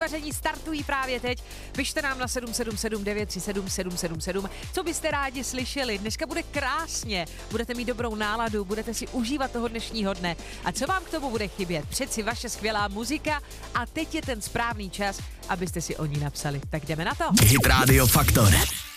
soutěžní startují právě teď. Pište nám na 777 937 777, co byste rádi slyšeli. Dneska bude krásně, budete mít dobrou náladu, budete si užívat toho dnešního dne. A co vám k tomu bude chybět? Přeci vaše skvělá muzika a teď je ten správný čas, abyste si o ní napsali. Tak jdeme na to. Hit Radio Faktor.